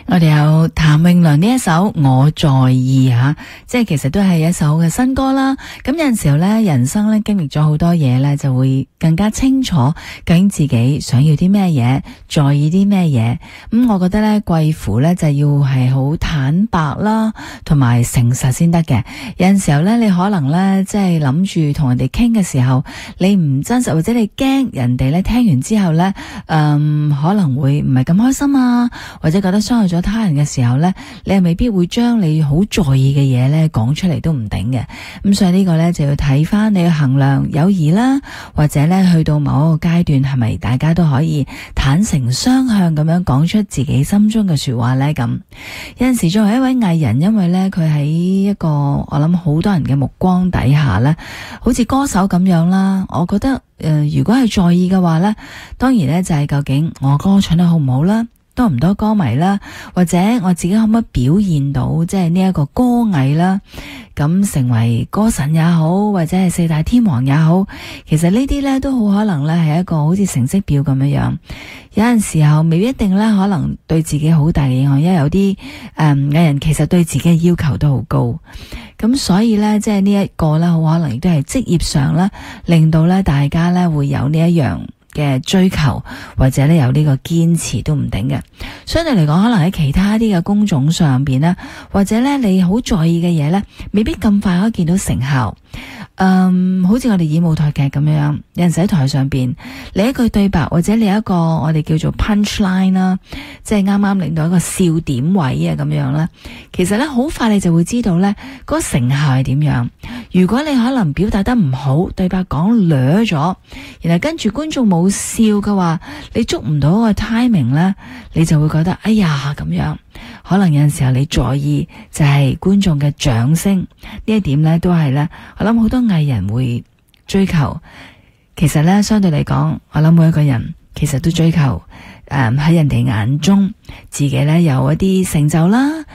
我哋有譚詠麟呢一首《我在意》吓，即係其實都係一首嘅新歌啦。咁有陣時候咧，人生咧經歷咗好多嘢咧，就會更加清楚究竟自己想要啲咩嘢，在意啲咩嘢。我覺得咧，貴乎咧就要係好坦白啦，同埋誠實先得嘅。有陣時候咧，你可能咧即係諗住同人哋傾嘅時候，你唔真實，或者你驚人哋咧聽完之後咧，可能會唔係咁開心啊，或者覺得傷害咗他人嘅時候呢，你係未必會將你好在意嘅嘢呢講出嚟都唔定嘅。咁所以呢個呢，就要睇翻你去衡量友誼啦，或者呢去到某一個階段係咪大家都可以坦誠雙向咁樣講出自己心中嘅說話呢？咁有陣時作為一位藝人，因為呢，佢喺一個我諗好多人嘅目光底下呢，好似歌手咁樣啦，我覺得如果係在意嘅話呢，當然呢，就係究竟我歌唱得好唔好啦，多唔多歌迷啦，或者我自己可唔可以表現到即係呢一個歌藝啦，咁成為歌神也好，或者係四大天王也好，其實呢啲呢都好可能呢係一個好似成績表咁樣樣。有陣時候未必一定呢可能對自己好大嘅影響，因為有啲藝人其實對自己嘅要求都好高，咁所以呢，即係呢一個呢，好可能亦都係職業上呢，令到呢大家呢會有呢一樣嘅追求，或者咧有呢個堅持都唔定嘅。相對嚟講，可能喺其他啲嘅工種上邊咧，或者咧你好在意嘅嘢咧，未必咁快可以見到成效。好似我哋演舞台劇咁樣，有陣時喺台上邊，你一句對白，或者你有一個我哋叫做 punch line 啦，即係啱啱令到一個笑點位啊咁樣啦。其實咧好快你就會知道咧嗰個成效係點樣。如果你可能表達得唔好，對白講掠咗，然後跟住觀眾冇笑嘅話，你捉唔到個 timing 咧，你就會覺得哎呀咁樣。可能有陣時候你在意就係觀眾嘅掌聲，呢一點咧都係咧，我諗好多藝人會追求。其實咧相對嚟講，我諗每一個人其實都追求喺人哋眼中自己咧有一啲成就啦。